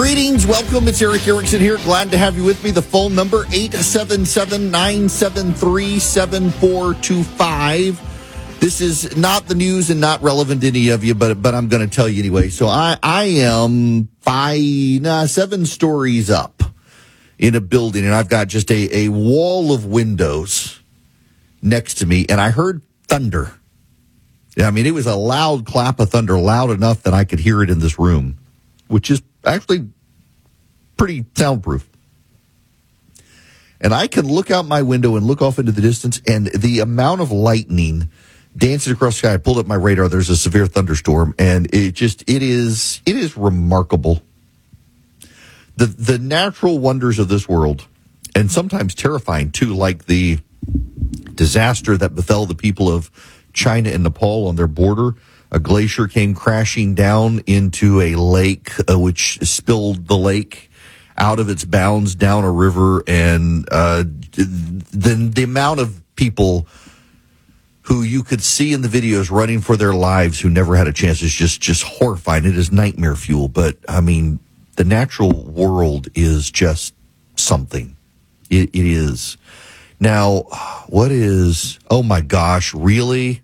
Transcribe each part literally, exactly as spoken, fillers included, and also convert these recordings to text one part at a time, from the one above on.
Greetings, welcome. It's Erick Erickson here. Glad to have you with me. The phone number, eight seven seven, nine seven three, seven four two five. This is not the news and not relevant to any of you, but but I'm going to tell you anyway. So I, I am five, nah, seven stories up in a building, and I've got just a, a wall of windows next to me, and I heard thunder. I mean, it was a loud clap of thunder, loud enough that I could hear it in this room, which is actually pretty soundproof. And I can look out my window and look off into the distance, and the amount of lightning dancing across the sky. I pulled up my radar. There's a severe thunderstorm, and it just, it is, it is remarkable. The, the natural wonders of this world, and sometimes terrifying too, like the disaster that befell the people of China and Nepal on their border. A glacier came crashing down into a lake, uh, which spilled the lake out of its bounds down a river, and uh, then the amount of people who you could see in the videos running for their lives who never had a chance is just, just horrifying. It is nightmare fuel. But, I mean, the natural world is just something. It, it is. Now, what is, oh my gosh, really?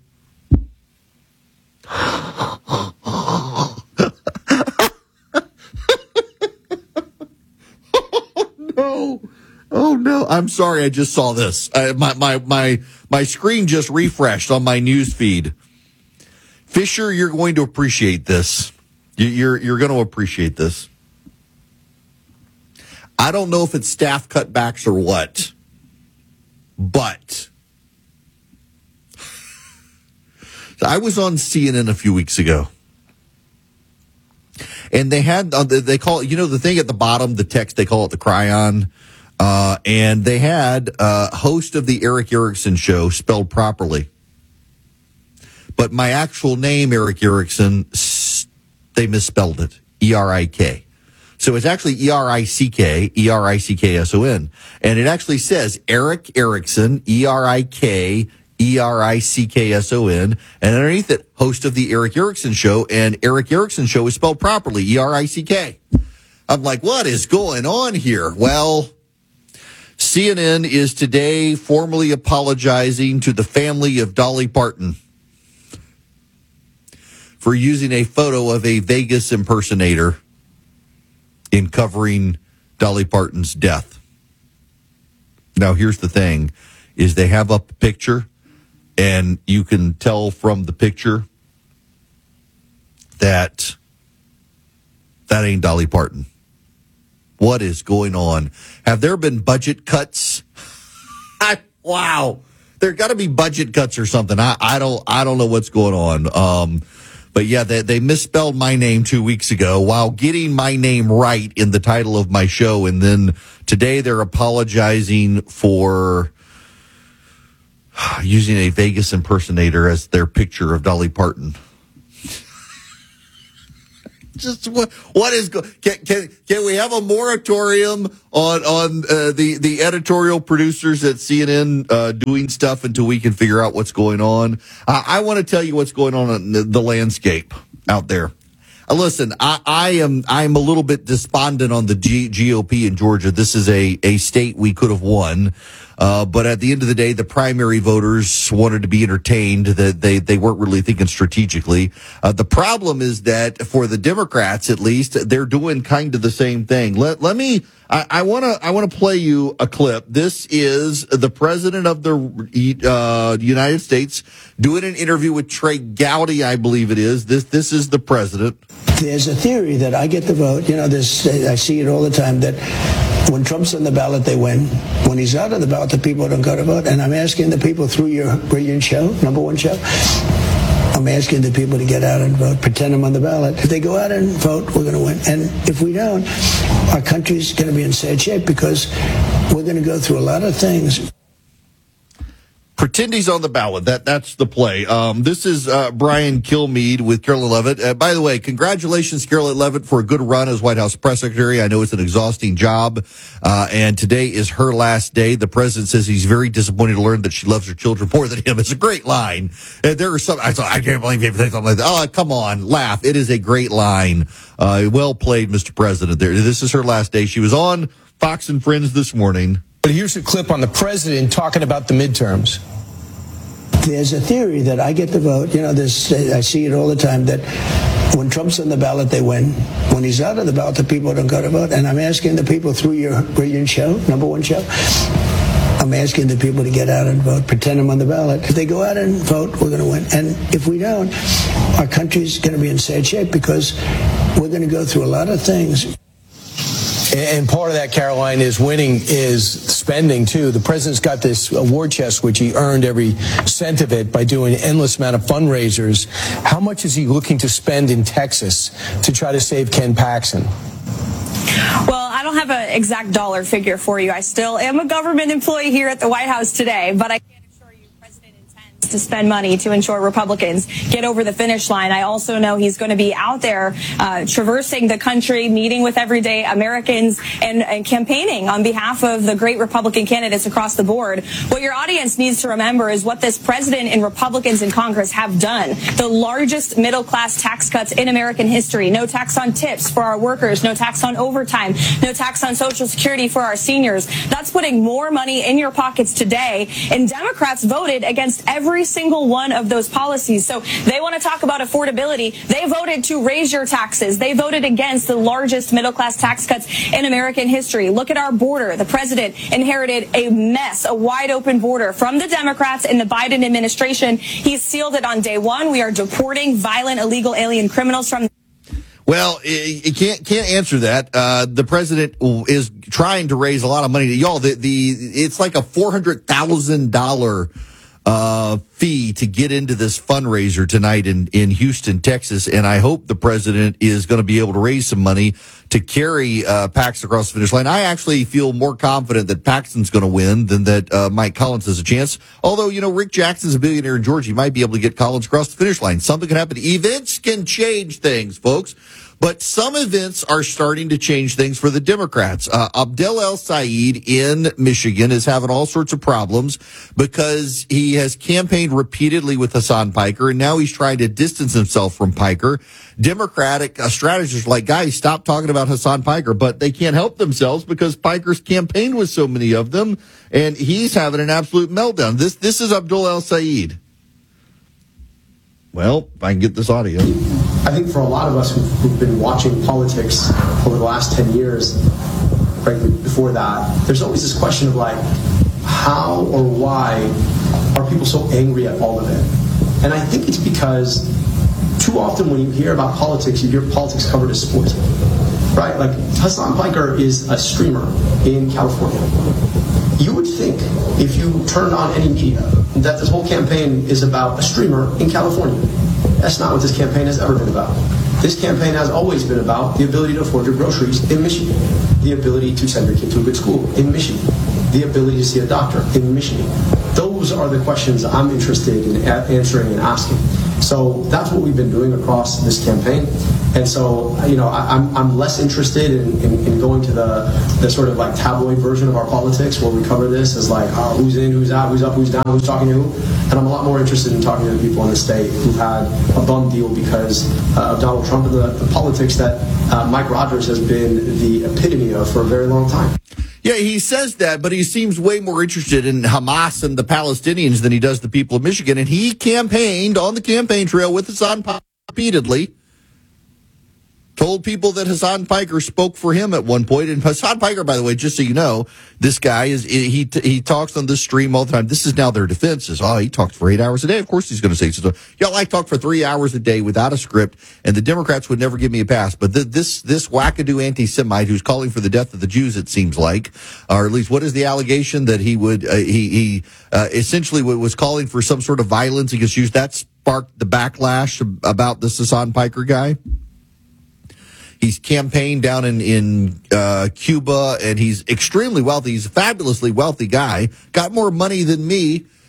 Oh, no. Oh, no. I'm sorry. I just saw this. I, my, my, my, my screen just refreshed on my news feed. Fisher, you're going to appreciate this. You, you're, you're going to appreciate this. I don't know if it's staff cutbacks or what, but I was on C N N a few weeks ago, and they had, uh, they call it, you know, the thing at the bottom, the text, they call it the cryon, uh, and they had uh, host of the Erick Erickson Show spelled properly. But my actual name, Erick Erickson, they misspelled it, E R I K. So it's actually E R I C K, E R I C K S O N. And it actually says Erick Erickson, E R I K, E R I C K S O N. And underneath it, host of the Erick Erickson Show. And Erick Erickson Show is spelled properly, E R I C K. I'm like, what is going on here? Well, C N N is today formally apologizing to the family of Dolly Parton for using a photo of a Vegas impersonator in covering Dolly Parton's death. Now, here's the thing, is they have up a picture, and you can tell from the picture that that ain't Dolly Parton. What is going on? Have there been budget cuts? I, wow. There got to be budget cuts or something. I, I don't I don't know what's going on. Um But yeah, they, they misspelled my name two weeks ago while getting my name right in the title of my show. And then today they're apologizing for using a Vegas impersonator as their picture of Dolly Parton. Just what, what is, can, can, can we have a moratorium on, on, uh, the, the editorial producers at C N N, uh, doing stuff until we can figure out what's going on? Uh, I want to tell you what's going on in the, the landscape out there. Uh, listen, I, I am, I'm a little bit despondent on the G, GOP in Georgia. This is a, a state we could have won. Uh, but at the end of the day, the primary voters wanted to be entertained. That they, they weren't really thinking strategically. Uh, the problem is that for the Democrats, at least, they're doing kind of the same thing. Let, let me, I want to, I want to play you a clip. This is the president of the, uh, United States doing an interview with Trey Gowdy, I believe it is. This, this is the president. There's a theory that I get the vote. You know, this, I see it all the time, that when Trump's on the ballot, they win. When he's out of the ballot, the people don't go to vote. And I'm asking the people through your brilliant show, number one show, I'm asking the people to get out and vote, pretend I'm on the ballot. If they go out and vote, we're going to win. And if we don't, our country's going to be in sad shape because we're going to go through a lot of things. Pretend he's on the ballot. That that's the play. Um, this is uh, Brian Kilmeade with Carolyn Levitt. Uh, by the way, congratulations, Carolyn Levitt, for a good run as White House press secretary. I know it's an exhausting job, uh, and today is her last day. The president says he's very disappointed to learn that she loves her children more than him. It's a great line. And there are some. I thought, I can't believe you say something like that. Oh, come on, laugh. It is a great line. Uh, well played, Mister President. There. This is her last day. She was on Fox and Friends this morning. But here's a clip on the president talking about the midterms. There's a theory that I get the vote. You know, this, I see it all the time, that when Trump's on the ballot, they win. When he's out of the ballot, the people don't go to vote. And I'm asking the people through your brilliant show, number one show, I'm asking the people to get out and vote, pretend I'm on the ballot. If they go out and vote, we're going to win. And if we don't, our country's going to be in sad shape, because we're going to go through a lot of things. And part of that, Caroline, is winning is spending, too. The president's got this award chest, which he earned every cent of it by doing an endless amount of fundraisers. How much is he looking to spend in Texas to try to save Ken Paxton? Well, I don't have an exact dollar figure for you. I still am a government employee here at the White House today, but I can assure you the president intends to spend money to ensure Republicans get over the finish line. I also know he's going to be out there uh, traversing the country, meeting with everyday Americans and, and campaigning on behalf of the great Republican candidates across the board. What your audience needs to remember is what this president and Republicans in Congress have done. The largest middle-class tax cuts in American history. No tax on tips for our workers. No tax on overtime. No tax on Social Security for our seniors. That's putting more money in your pockets today. And Democrats voted against every single one of those policies. So they want to talk about affordability. They voted to raise your taxes. They voted against the largest middle-class tax cuts in American history. Look at our border. The president inherited a mess, a wide-open border from the Democrats in the Biden administration. He sealed it on day one. We are deporting violent, illegal alien criminals from... Well, you can't can't answer that. Uh, the president is trying to raise a lot of money. Y'all, the, the it's like a four hundred thousand dollars uh, fee to get into this fundraiser tonight in, in Houston, Texas. And I hope the president is going to be able to raise some money to carry uh, Paxton across the finish line. I actually feel more confident that Paxton's going to win than that uh, Mike Collins has a chance. Although, you know, Rick Jackson's a billionaire in Georgia. He might be able to get Collins across the finish line. Something can happen. Events can change things, folks. But some events are starting to change things for the Democrats. Uh, Abdel El-Sayed in Michigan is having all sorts of problems because he has campaigned repeatedly with Hassan Piker, and now he's trying to distance himself from Piker. Democratic uh, strategists are like, guys, stop talking about Hassan Piker, but they can't help themselves because Piker's campaigned with so many of them, and he's having an absolute meltdown. This this is Abdel El-Sayed. Well, if I can get this audio. I think for a lot of us who've, who've been watching politics over the last ten years, frankly, before that, there's always this question of like, how or why are people so angry at all of it? And I think it's because too often when you hear about politics, you hear politics covered as sport, right? Like Hassan Piker is a streamer in California. You would think if you turned on any media that this whole campaign is about a streamer in California. That's not what this campaign has ever been about. This campaign has always been about the ability to afford your groceries in Michigan, the ability to send your kid to a good school in Michigan, the ability to see a doctor in Michigan. Those are the questions I'm interested in answering and asking. So that's what we've been doing across this campaign. And so, you know, I, I'm I'm less interested in, in, in going to the, the sort of like tabloid version of our politics where we cover this as like, oh, who's in, who's out, who's up, who's down, who's talking to who. And I'm a lot more interested in talking to the people in the state who've had a bum deal because uh, of Donald Trump and the, the politics that uh, Mike Rogers has been the epitome of for a very long time. Yeah, he says that, but he seems way more interested in Hamas and the Palestinians than he does the people of Michigan. And he campaigned on the campaign trail with Hassan Piker repeatedly. Told people that Hassan Piker spoke for him at one point. And Hassan Piker, by the way, just so you know, this guy is he he talks on this stream all the time. This is now their defense. Is oh, he talks for eight hours a day. Of course he's going to say so. Y'all, I talk for three hours a day without a script, and the Democrats would never give me a pass. But the, this this wackadoo anti-Semite who's calling for the death of the Jews, it seems like, or at least what is the allegation that he would uh, he he uh, essentially was calling for some sort of violence against Jews. That sparked the backlash about this Hassan Piker guy. He's campaigned down in, in uh, Cuba, and he's extremely wealthy. He's a fabulously wealthy guy. Got more money than me.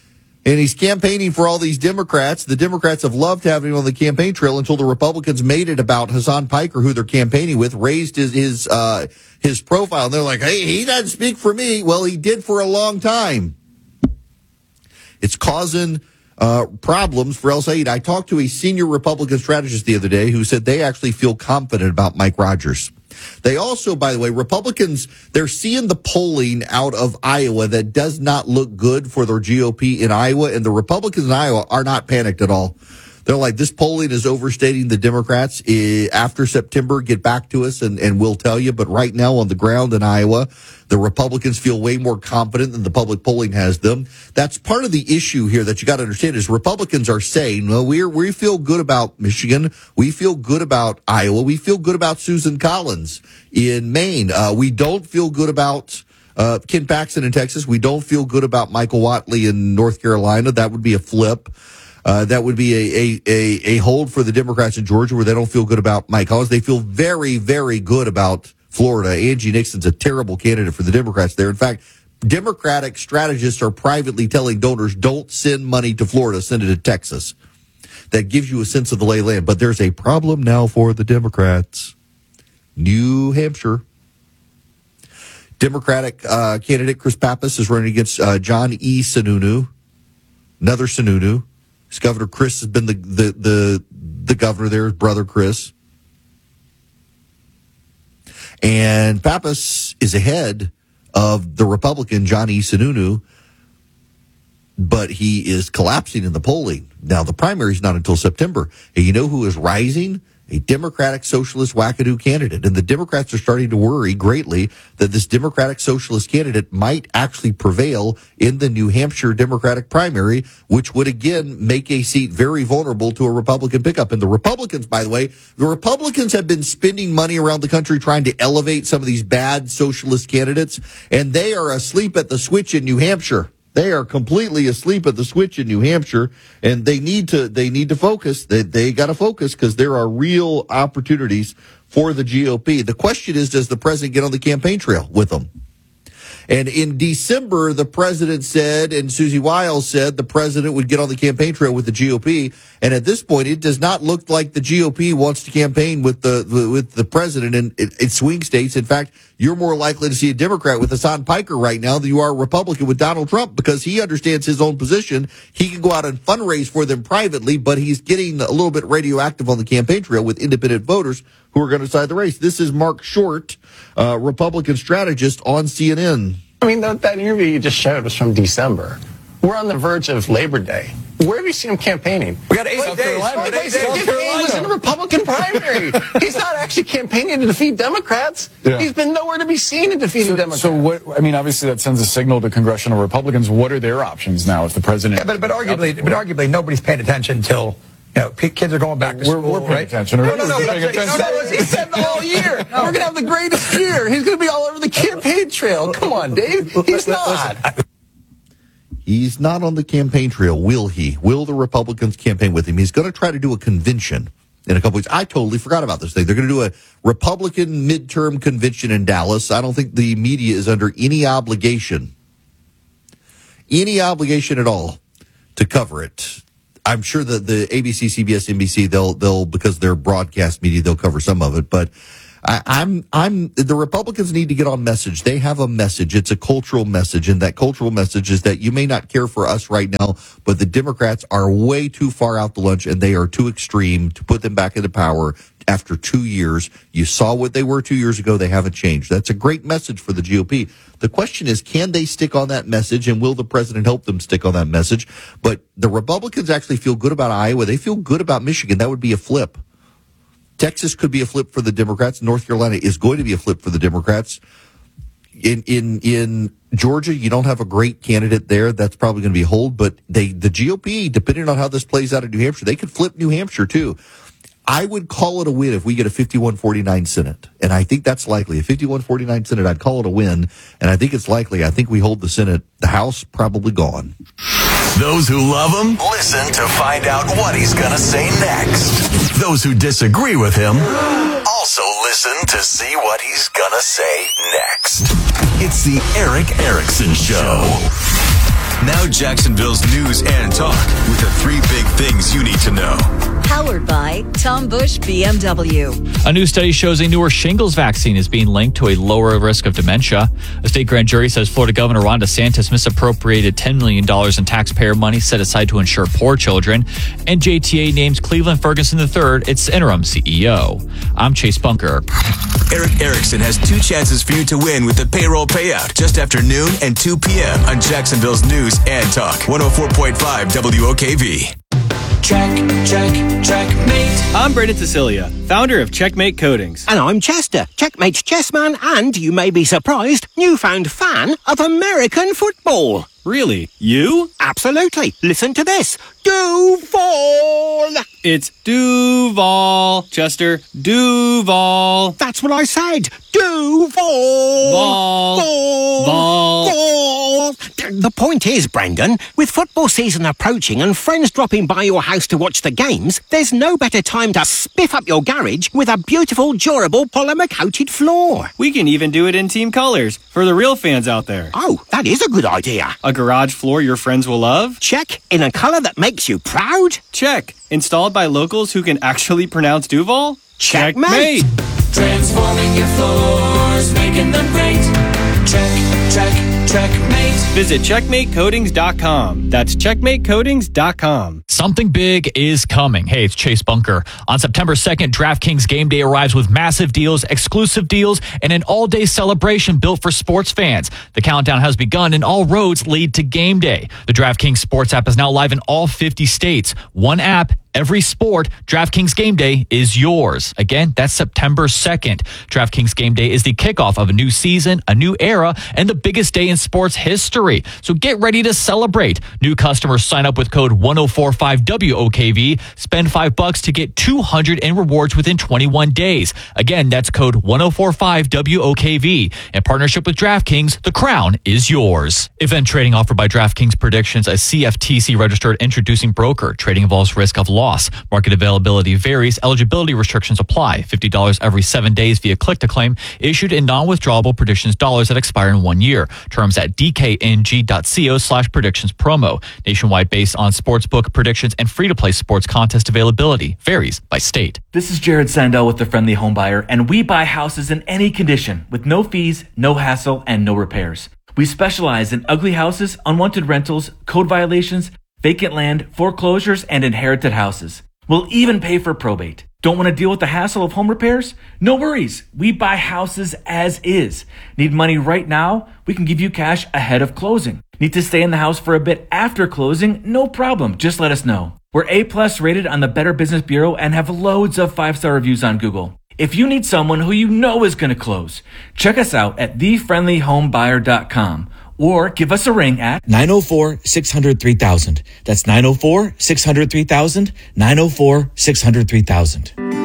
And he's campaigning for all these Democrats. The Democrats have loved having him on the campaign trail until the Republicans made it about Hasan Piker, who they're campaigning with, raised his his uh, his profile. And they're like, hey, he doesn't speak for me. Well, he did for a long time. It's causing uh, problems for El Sayed. I talked to a senior Republican strategist the other day who said they actually feel confident about Mike Rogers. They also, by the way, Republicans, they're seeing the polling out of Iowa that does not look good for their G O P in Iowa, and the Republicans in Iowa are not panicked at all. They're like, this polling is overstating the Democrats. After September, get back to us and, and we'll tell you. But right now on the ground in Iowa, the Republicans feel way more confident than the public polling has them. That's part of the issue here that you got to understand is Republicans are saying, well, we're, we feel good about Michigan. We feel good about Iowa. We feel good about Susan Collins in Maine. Uh, we don't feel good about uh, Ken Paxton in Texas. We don't feel good about Michael Whatley in North Carolina. That would be a flip. Uh, that would be a, a, a, a hold for the Democrats in Georgia where they don't feel good about Mike Collins. They feel very, very good about Florida. Angie Nixon's a terrible candidate for the Democrats there. In fact, Democratic strategists are privately telling donors, don't send money to Florida, send it to Texas. That gives you a sense of the lay of the land. But there's a problem now for the Democrats. New Hampshire. Democratic uh, candidate Chris Pappas is running against uh, John E. Sununu. Another Sununu. His governor Chris has been the, the, the, the governor there, his brother Chris. And Pappas is ahead of the Republican John E. Sununu, but he is collapsing in the polling. Now, the primary is not until September. And you know who is rising? A Democratic Socialist wackadoo candidate. And the Democrats are starting to worry greatly that this Democratic Socialist candidate might actually prevail in the New Hampshire Democratic primary, which would again make a seat very vulnerable to a Republican pickup. And the Republicans, by the way, the Republicans have been spending money around the country trying to elevate some of these bad socialist candidates, and they are asleep at the switch in New Hampshire. They are completely asleep at the switch in New Hampshire, and they need to they need to focus. They they got to focus because there are real opportunities for the G O P. The question is, does the president get on the campaign trail with them? And in December, the president said, and Susie Wiles said, the president would get on the campaign trail with the G O P. And at this point, it does not look like the G O P wants to campaign with the with the president in, in, in swing states. In fact, you're more likely to see a Democrat with Hasan Piker right now than you are a Republican with Donald Trump, because he understands his own position. He can go out and fundraise for them privately, but he's getting a little bit radioactive on the campaign trail with independent voters who are going to decide the race. This is Mark Short, uh, Republican strategist on C N N. I mean, that, that interview you just showed was from December. We're on the verge of Labor Day. Where have you seen him campaigning? We got eight South days. Carolina. Eight days. South Carolina. He was in a Republican primary. He's not actually campaigning to defeat Democrats. Yeah. He's been nowhere to be seen in defeating so, Democrats. So what? I mean, obviously that sends a signal to congressional Republicans. What are their options now if the president? Yeah, but but arguably, but arguably, nobody's paying attention until. You know, kids are going back to we're, school, we're paying right? attention. No, no, no. We're no, paying attention. no, no, he said the whole year. No. We're going to have the greatest year. He's going to be all over the campaign trail. Come on, Dave. He's not. He's not on the campaign trail, will he? Will the Republicans campaign with him? He's going to try to do a convention in a couple weeks. I totally forgot about this thing. They're going to do a Republican midterm convention in Dallas. I don't think the media is under any obligation, any obligation at all to cover it. I'm sure that the A B C, C B S, N B C, they'll, they'll, because they're broadcast media, they'll cover some of it. But I, I'm, I'm, the Republicans need to get on message. They have a message. It's a cultural message. And that cultural message is that you may not care for us right now, but the Democrats are way too far out to lunch and they are too extreme to put them back into power after two years. You saw what they were two years ago. They haven't changed. That's a great message for the G O P. The question is, can they stick on that message, and will the president help them stick on that message? But the Republicans actually feel good about Iowa. They feel good about Michigan. That would be a flip. Texas could be a flip for the Democrats. North Carolina is going to be a flip for the Democrats. In in in Georgia, you don't have a great candidate there. That's probably going to be a hold. But they the G O P, depending on how this plays out in New Hampshire, they could flip New Hampshire too. I would call it a win if we get a fifty-one forty-nine Senate. And I think that's likely. A fifty-one forty-nine Senate, I'd call it a win. And I think it's likely. I think we hold the Senate. The House, probably gone. Those who love him, listen to find out what he's going to say next. Those who disagree with him, also listen to see what he's going to say next. It's the Erick Erickson Show. Now Jacksonville's news and talk with the three big things you need to know. Powered by Tom Bush B M W. A new study shows a newer shingles vaccine is being linked to a lower risk of dementia. A state grand jury says Florida Governor Ron DeSantis misappropriated ten million dollars in taxpayer money set aside to insure poor children. And J T A names Cleveland Ferguson the third its interim C E O. I'm Chase Bunker. Eric Erickson has two chances for you to win with the payroll payout just after noon and two p.m. on Jacksonville's News and Talk. one oh four point five W O K V. Check, check, checkmate. I'm Brendan Cecilia, founder of Checkmate Coatings. And I'm Chester, Checkmate's chessman and, you may be surprised, newfound fan of American football. Really? You? Absolutely. Listen to this. Duval. It's Duval, Chester. Duval. That's what I said. Duval. Vol. Vol. Vol. The point is, Brendan, with football season approaching and friends dropping by your house to watch the games, there's no better time to spiff up your garage with a beautiful, durable, polymer-coated floor. We can even do it in team colors for the real fans out there. Oh, that is a good idea. A garage floor your friends will love? Check. In a color that makes you proud? Check. Installed by locals who can actually pronounce Duval? Checkmate. Checkmate. Transforming your floors, making them great. Check, check, checkmate. Visit checkmate coatings dot com. That's checkmate coatings dot com. Something big is coming. Hey, it's Chase Bunker. On September second, DraftKings Game Day arrives with massive deals, exclusive deals, and an all-day celebration built for sports fans. The countdown has begun and all roads lead to Game Day. The DraftKings Sports app is now live in all fifty states. One app, every sport. DraftKings Game Day is yours. Again, that's September second. DraftKings Game Day is the kickoff of a new season, a new era, and the biggest day in sports history. So get ready to celebrate. New customers sign up with code one oh four five W O K V. Spend five bucks to get two hundred in rewards within twenty-one days. Again, that's code one oh four five W O K V. In partnership with DraftKings, the crown is yours. Event trading offered by DraftKings Predictions, a C F T C registered introducing broker. Trading involves risk of loss. Market availability varies. Eligibility restrictions apply. fifty dollars every seven days via click to claim. Issued in non-withdrawable predictions dollars that expire in one year. Terms at D K N G dot co slash predictions promo. Nationwide based on sportsbook predictions and free-to-play sports contest availability. Varies by state. This is Jared Sandell with the Friendly Home Buyer, and we buy houses in any condition with no fees, no hassle, and no repairs. We specialize in ugly houses, unwanted rentals, code violations, vacant land, foreclosures, and inherited houses. We'll even pay for probate. Don't want to deal with the hassle of home repairs? No worries. We buy houses as is. Need money right now? We can give you cash ahead of closing. Need to stay in the house for a bit after closing? No problem. Just let us know. We're A plus rated on the Better Business Bureau and have loads of five-star reviews on Google. If you need someone who you know is going to close, check us out at the friendly home buyer dot com. Or give us a ring at nine oh four, six hundred, three thousand. That's nine oh four, six hundred, three thousand, nine oh four, six hundred, three thousand.